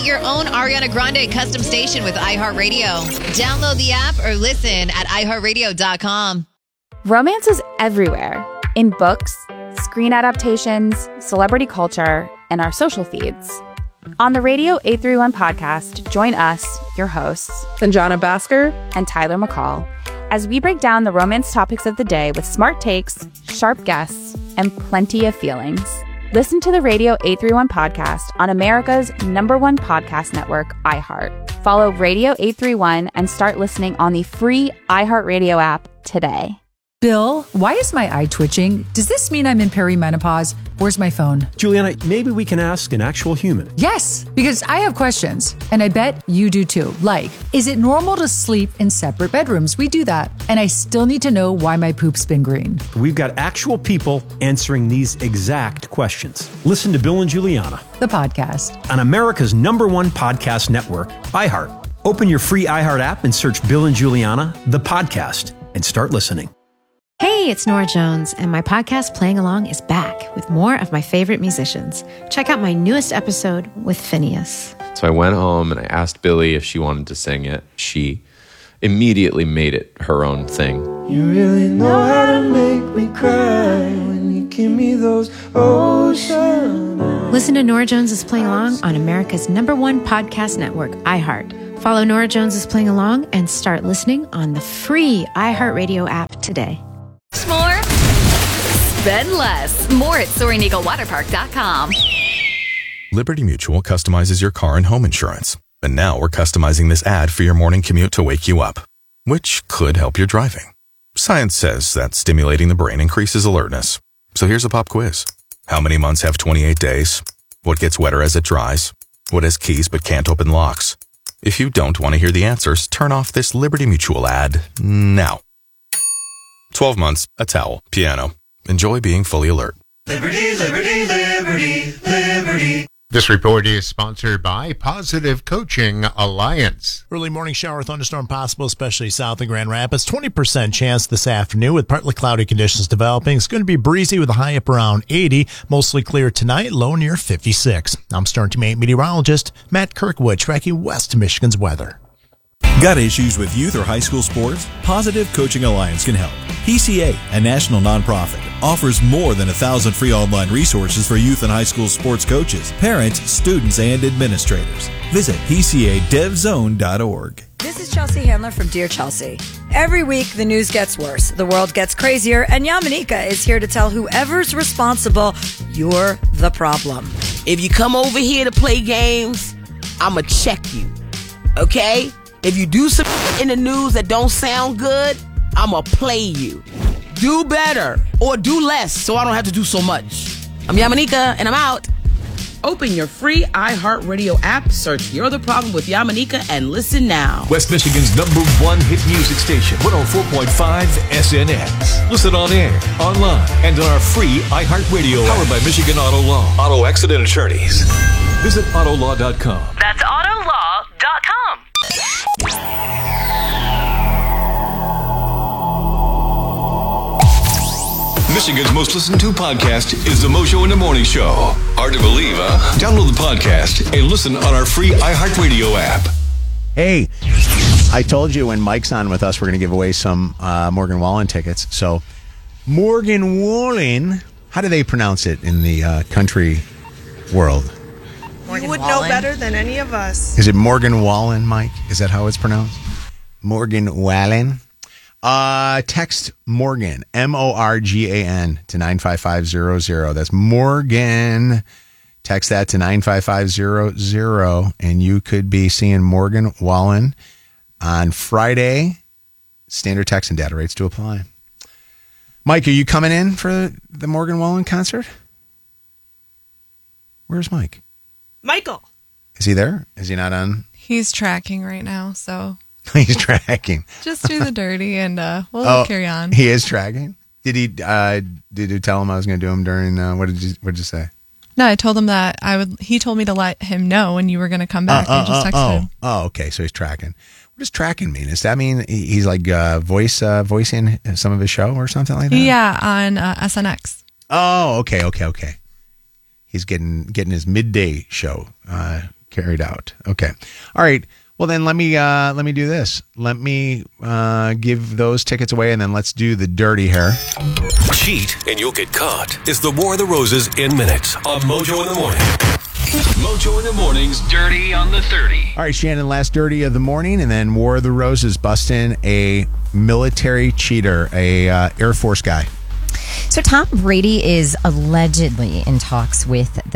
Create your own Ariana Grande custom station with iHeartRadio. Download the app or listen at iHeartRadio.com. Romance is everywhere. In books, screen adaptations, celebrity culture, and our social feeds. On the Radio 831 podcast, join us, your hosts, Sanjana Bhaskar and Tyler McCall, as we break down the romance topics of the day with smart takes, sharp guests, and plenty of feelings. Listen to the Radio 831 podcast on America's #1 podcast network, iHeart. Follow Radio 831 and start listening on the free iHeartRadio app today. Bill, why is my eye twitching? Does this mean I'm in perimenopause? Where's my phone? Juliana, maybe we can ask an actual human. Yes, because I have questions, and I bet you do too. Like, is it normal to sleep in separate bedrooms? We do that. And I still need to know why my poop's been green. We've got actual people answering these exact questions. Listen to Bill and Juliana, the podcast, on America's #1 podcast network, iHeart. Open your free iHeart app and search Bill and Juliana, the podcast, and start listening. Hey, it's Nora Jones, and my podcast Playing Along is back with more of my favorite musicians. Check out my newest episode with Phineas. So I went home and I asked Billy if she wanted to sing it. She immediately made it her own thing. You really know how to make me cry when you give me those ocean eyes. Listen to Nora Jones' Playing Along on America's #1 podcast network, iHeart. Follow Nora Jones' Playing Along and start listening on the free iHeartRadio app today. More? Spend less. More at SoaringEagleWaterPark.com. Liberty Mutual customizes your car and home insurance. And now we're customizing this ad for your morning commute to wake you up, which could help your driving. Science says that stimulating the brain increases alertness. So here's a pop quiz. How many months have 28 days? What gets wetter as it dries? What has keys but can't open locks? If you don't want to hear the answers, turn off this Liberty Mutual ad now. 12 months, a towel, piano. Enjoy being fully alert. Liberty, liberty, liberty, liberty. This report is sponsored by Positive Coaching Alliance. Early morning shower thunderstorm possible, especially south of Grand Rapids. 20% chance this afternoon with partly cloudy conditions developing. It's going to be breezy with a high up around 80. Mostly clear tonight, low near 56. I'm Stern Teammate meteorologist Matt Kirkwood, tracking West Michigan's weather. Got issues with youth or high school sports? Positive Coaching Alliance can help. PCA, a national nonprofit, offers more than 1,000 free online resources for youth and high school sports coaches, parents, students, and administrators. Visit PCADevZone.org. This is Chelsea Handler from Dear Chelsea. Every week, the news gets worse, the world gets crazier, and Yamanika is here to tell whoever's responsible, you're the problem. If you come over here to play games, I'ma check you, okay? If you do some in the news that don't sound good, I'ma play you. Do better or do less so I don't have to do so much. I'm Yamanika and I'm out. Open your free iHeartRadio app, search You're the Problem with Yamanika, and listen now. West Michigan's #1 hit music station, 104.5 SNX. Listen on air, online, and on our free iHeartRadio app. Powered by Michigan Auto Law. Auto accident attorneys. Visit Autolaw.com. That's Autolaw.com. Michigan's most listened to podcast is The Mojo in the Morning Show. Hard to believe, huh? Download the podcast and listen on our free iHeartRadio app. Hey, I told you when Mike's on with us, we're going to give away some Morgan Wallen tickets. So, Morgan Wallen, how do they pronounce it in the country world? You would know better than any of us. Is it Morgan Wallen, Mike? Is that how it's pronounced? Morgan Wallen? Text Morgan, Morgan, to 95500. That's Morgan. Text that to 95500, and you could be seeing Morgan Wallen on Friday. Standard text and data rates to apply. Mike, are you coming in for the Morgan Wallen concert? Where's Mike? Michael. Is he there? Is he not on? He's tracking right now, so... He's tracking. Just do the dirty, and we'll carry on. He is tracking. Did you tell him I was going to do him during? What did you say? No, I told him that I would. He told me to let him know when you were going to come back. I just texted him. Oh, okay. So he's tracking. What does tracking mean? Does that mean he's like voicing some of his show or something like that? Yeah, on SNX. Oh, okay. He's getting his midday show carried out. Okay. All right. Well, then let me do this. Let me give those tickets away, and then let's do the dirty hair. Cheat and you'll get caught. It's the War of the Roses in minutes on Mojo in the Morning. Mojo in the Morning's Dirty on the 30. All right, Shannon, last dirty of the morning, and then War of the Roses busting a military cheater, a Air Force guy. So Tom Brady is allegedly in talks with the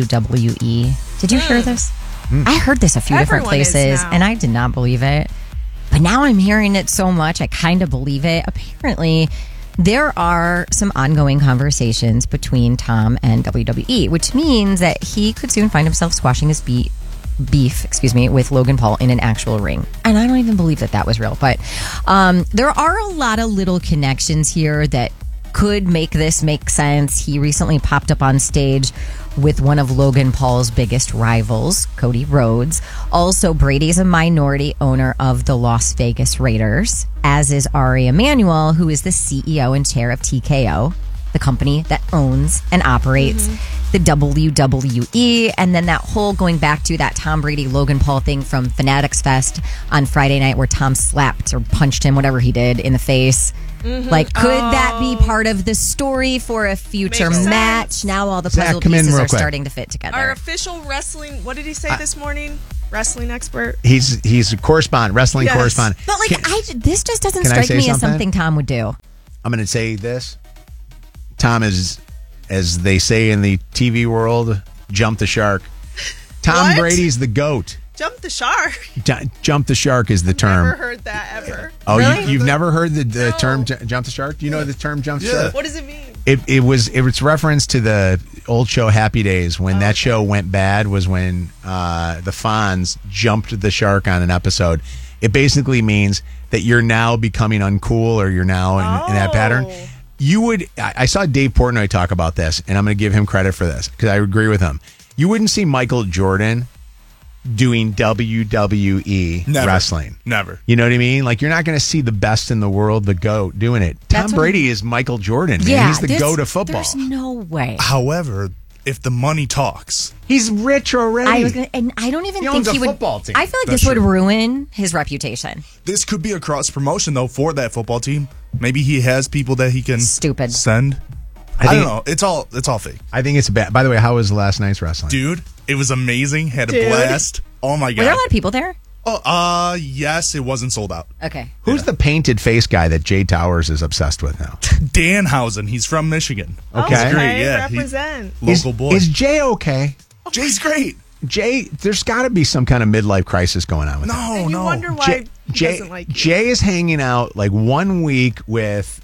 WWE. Did you hear this? I heard this a few different places, and I did not believe it. But now I'm hearing it so much, I kind of believe it. Apparently, there are some ongoing conversations between Tom and WWE, which means that he could soon find himself squashing his beef with Logan Paul in an actual ring. And I don't even believe that was real. But there are a lot of little connections here that could make this make sense. He recently popped up on stage with one of Logan Paul's biggest rivals, Cody Rhodes. Also, Brady's a minority owner of the Las Vegas Raiders, as is Ari Emanuel, who is the CEO and chair of TKO, the company that owns and operates the WWE. And then that whole going back to that Tom Brady Logan Paul thing from Fanatics Fest on Friday night, where Tom slapped or punched him, whatever he did, in the face. Like, could that be part of the story for a future match? Now all the puzzle pieces are starting to fit together. Our official wrestling, what did he say this morning? Wrestling expert? He's a correspondent, wrestling correspondent. But this just doesn't strike me as something Tom would do. I'm going to say this. Tom is, as they say in the TV world, jump the shark. Tom Brady's the GOAT. Jump the shark. Jump the shark is the term. Never heard that ever. Oh, really? You've never heard the term jump the shark? Do you know the term jump the shark? What does it mean? It was reference to the old show Happy Days. When that show went bad was when the Fonz jumped the shark on an episode. It basically means that you're now becoming uncool, or you're now in that pattern. I saw Dave Portnoy talk about this, and I'm going to give him credit for this because I agree with him. You wouldn't see Michael Jordan doing WWE wrestling. Never. You know what I mean? Like, you're not going to see the best in the world, the GOAT, doing it. Tom Brady is Michael Jordan, man. Yeah, he's the GOAT of football. There's no way. However, if the money talks. He's rich already. I don't even think he would. Football team. I feel like this would ruin his reputation. This could be a cross promotion, though, for that football team. Maybe he has people that he can send. I don't know. It's all fake. I think it's bad. By the way, how was last night's wrestling? Dude, it was amazing. Had a blast. Oh my God. Were there a lot of people there? Oh, yes, it wasn't sold out. Okay. Who's the painted face guy that Jay Towers is obsessed with now? Danhausen. He's from Michigan. Okay. He's great. Yeah. Represent. Local boy. Is Jay okay? Jay's great. Jay, there's got to be some kind of midlife crisis going on with him. And you wonder why he doesn't like you. Jay is hanging out like 1 week with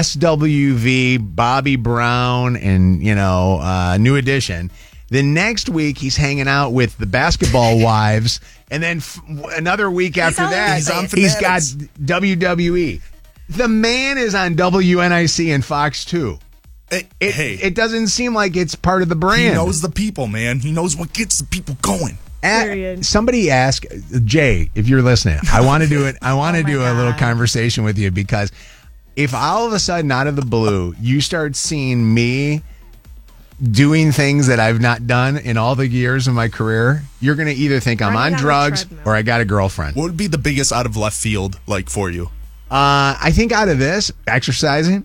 SWV, Bobby Brown, and New Edition. The next week, he's hanging out with the Basketball Wives, and then another week after that, he's got WWE. The man is on WNIC and Fox 2. It doesn't seem like it's part of the brand. He knows the people, man. He knows what gets the people going. Somebody ask Jay, if you're listening. I want to do it. I want to do a little conversation with you, because if all of a sudden, out of the blue, you start seeing me doing things that I've not done in all the years of my career, you're going to either think I'm on drugs or I got a girlfriend. What would be the biggest out of left field for you? I think out of this, exercising.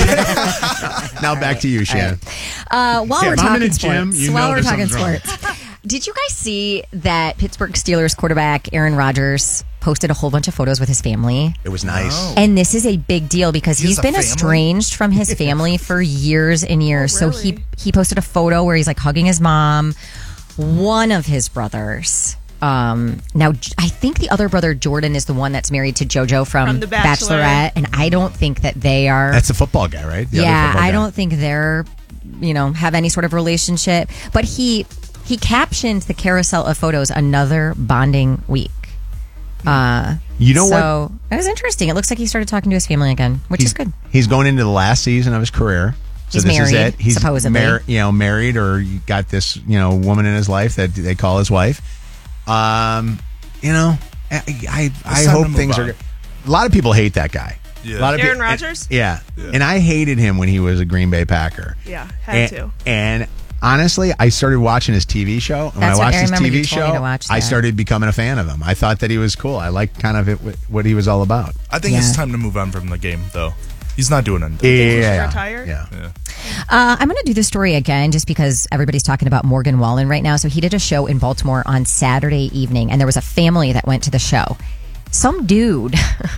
Now back to you, Shannon. While we're talking sports, sports. Did you guys see that Pittsburgh Steelers quarterback Aaron Rodgers posted a whole bunch of photos with his family? It was nice. And this is a big deal because he's been estranged from his family for years and years. Oh, really? So he posted a photo where he's like hugging his mom. One of his brothers. Now, I think the other brother, Jordan, is the one that's married to JoJo from The Bachelorette. And I don't think that they are. That's the football guy, right? I don't think they're, have any sort of relationship. But he captioned the carousel of photos "Another Bonding Week." What? It was interesting. It looks like he started talking to his family again, which is good. He's going into the last season of his career. So he's this married, is it. He's supposedly. Married, or you got this, woman in his life that they call his wife. I hope things are good. A lot of people hate that guy. Yeah. A lot of Aaron Rodgers? Yeah. And I hated him when he was a Green Bay Packer. Yeah, had to. And honestly, I started watching his TV show. And when I watched his TV show, I started becoming a fan of him. I thought that he was cool. I liked kind of what he was all about. I think it's time to move on from the game, though. He's not doing anything. Yeah. I'm going to do this story again just because everybody's talking about Morgan Wallen right now. So he did a show in Baltimore on Saturday evening, and there was a family that went to the show. Some dude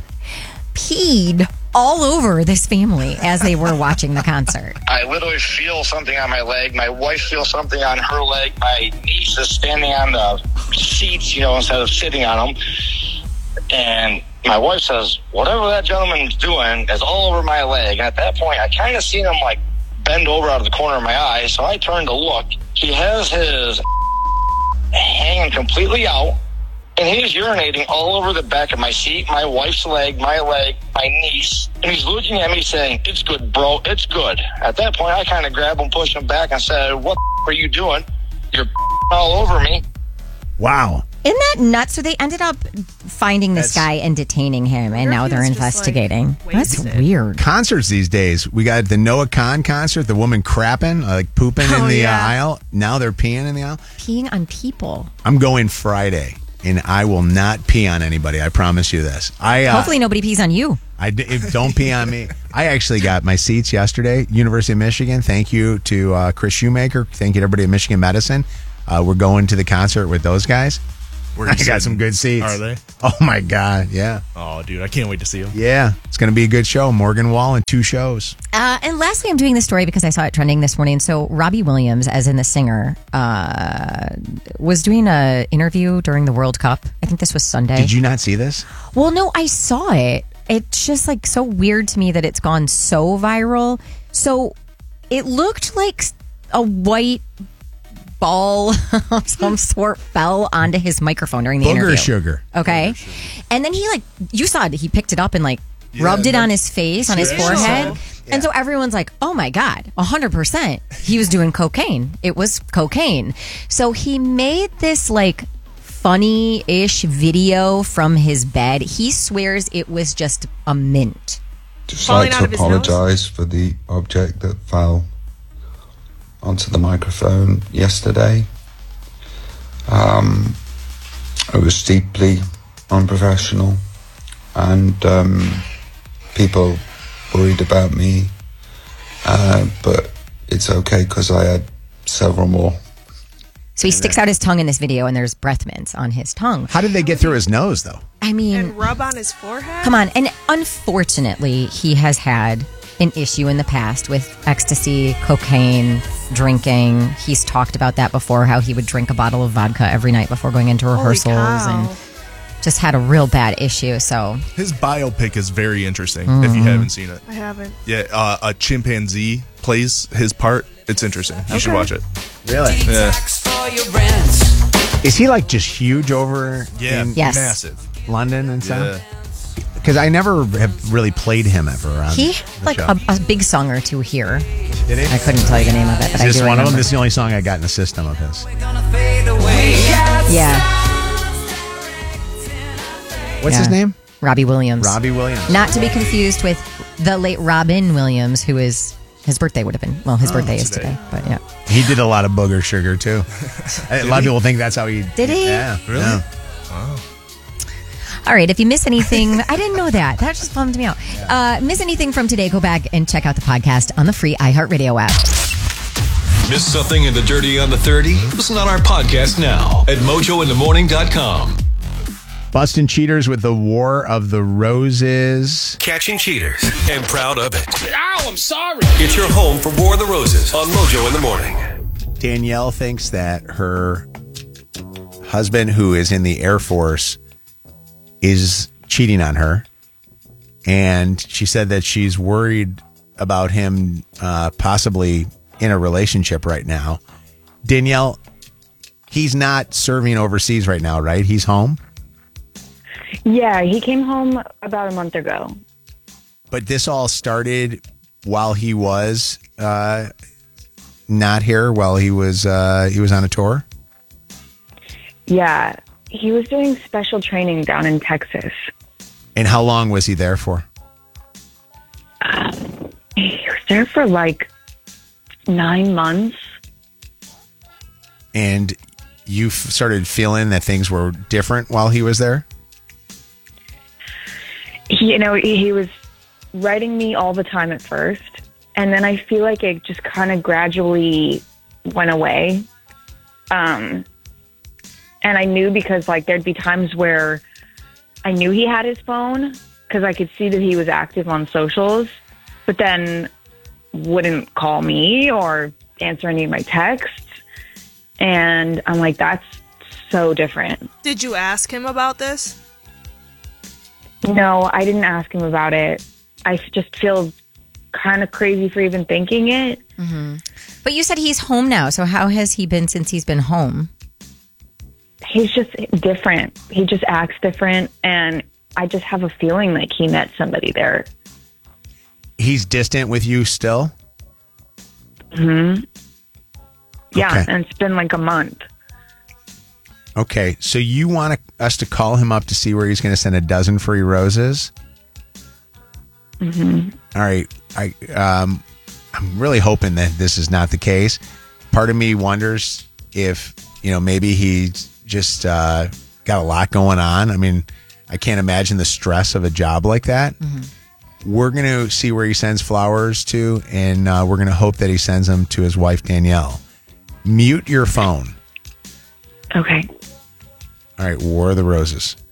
peed all over this family as they were watching the concert. I literally feel something on my leg. My wife feels something on her leg. My niece is standing on the seats, instead of sitting on them. And my wife says, whatever that gentleman's doing is all over my leg. And at that point, I kind of seen him like bend over out of the corner of my eye. So I turned to look. He has his hanging completely out. And he's urinating all over the back of my seat, my wife's leg, my niece. And he's looking at me saying, it's good, bro, it's good. At that point, I kind of grabbed him, pushed him back, and said, what the are you doing? You're all over me. Wow. Isn't that nuts? So they ended up finding this guy and detaining him, and now they're investigating. That's weird. Concerts these days. We got the Noah Khan concert, the woman crapping, like pooping in the aisle. Now they're peeing in the aisle. Peeing on people. I'm going Friday. And I will not pee on anybody. I promise you this. Hopefully nobody pees on you. Don't pee on me. I actually got my seats yesterday. University of Michigan. Thank you to Chris Shoemaker. Thank you to everybody at Michigan Medicine. We're going to the concert with those guys. I got some good seats. Are they? Oh, my God. Yeah. Oh, dude. I can't wait to see them. Yeah. It's going to be a good show. Morgan Wallen, 2 shows. And lastly, I'm doing this story because I saw it trending this morning. So Robbie Williams, as in the singer, was doing an interview during the World Cup. I think this was Sunday. Did you not see this? Well, no, I saw it. It's just like so weird to me that it's gone so viral. So it looked like a white ball of some sort fell onto his microphone during the interview. Sugar. Okay. And then you saw it, he picked it up and rubbed it on his face, on his forehead. And so everyone's like, oh my God, 100%. He was doing cocaine. It was cocaine. So he made this funny-ish video from his bed. He swears it was just a mint. Just like to apologize for the object that fell onto the microphone yesterday. It was deeply unprofessional, and people worried about me, but it's okay because I had several more. So he sticks out his tongue in this video, and there's breath mints on his tongue. How did they get through his nose, though? I mean, and rub on his forehead? Come on. And unfortunately, he has had an issue in the past with ecstasy, cocaine, drinking. He's talked about that before, how he would drink a bottle of vodka every night before going into rehearsals and just had a real bad issue. So his biopic is very interesting if you haven't seen it. I haven't. Yeah, a chimpanzee plays his part. It's interesting. You should watch it. Really? Yeah. Is he just huge over in massive London and stuff? Yeah. Because I never have really played him ever. He a big song or two here. Did he? I couldn't tell you the name of it, but Is this I do one remember. of them? This is the only song I got in the system of his. Yeah. What's his name? Robbie Williams. Robbie Williams. Not to be confused with the late Robin Williams, who is his birthday would have been. Well, his birthday is today, but yeah. He did a lot of booger sugar too. A lot of people think that's how he did. He? Yeah. Really? Yeah. Wow. All right, if you miss anything, I didn't know that. That just bummed me out. Miss anything from today, go back and check out the podcast on the free iHeartRadio app. Miss something in the Dirty on the 30? Listen on our podcast now at mojointhemorning.com. Busting cheaters with the War of the Roses. Catching cheaters and proud of it. Ow, I'm sorry. It's your home for War of the Roses on Mojo in the Morning. Danielle thinks that her husband, who is in the Air Force, is cheating on her. And she said that she's worried about him possibly in a relationship right now. Danielle, he's not serving overseas right now, right? He's home? Yeah, he came home about a month ago. But this all started while he was not here, while he was on a tour? Yeah, he was doing special training down in Texas. And how long was he there for? He was there for 9 months. and you started feeling that things were different while he was there? He was writing me all the time at first, and then I feel like it just kind of gradually went away. And I knew because there'd be times where I knew he had his phone because I could see that he was active on socials, but then wouldn't call me or answer any of my texts. And I'm like, that's so different. Did you ask him about this? No, I didn't ask him about it. I just feel kind of crazy for even thinking it. Mm-hmm. But you said he's home now. So how has he been since he's been home? He's just different. He just acts different. And I just have a feeling like he met somebody there. He's distant with you still? Mm-hmm. Yeah, Okay. and it's been like a month. Okay, so you want us to call him up to see where he's going to send a dozen free roses? Mm-hmm. All right. I'm really hoping that this is not the case. Part of me wonders if, maybe he's just got a lot going on. I mean, I can't imagine the stress of a job like that. Mm-hmm. We're going to see where he sends flowers to, and we're going to hope that he sends them to his wife, Danielle. Mute your phone. Okay. All right, War of the Roses.